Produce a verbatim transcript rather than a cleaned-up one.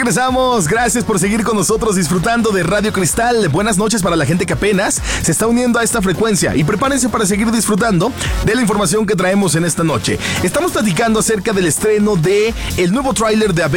regresamos. Gracias por seguir con nosotros disfrutando de Radio Cristal. Buenas noches para la gente que apenas se está uniendo a esta frecuencia y prepárense para seguir disfrutando de la información que traemos en esta noche. Estamos platicando acerca del estreno de el nuevo tráiler de